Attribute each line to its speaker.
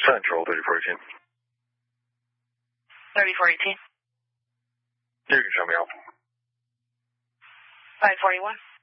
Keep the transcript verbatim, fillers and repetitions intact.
Speaker 1: Central, thirty-four eighteen.
Speaker 2: thirty-four eighteen.
Speaker 1: You can show me out.
Speaker 2: five forty-one.